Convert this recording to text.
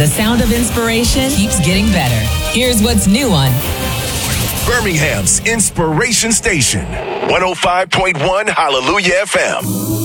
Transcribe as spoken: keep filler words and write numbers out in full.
The sound of inspiration keeps getting better. Here's what's new on Birmingham's Inspiration Station, one oh five point one Hallelujah F M.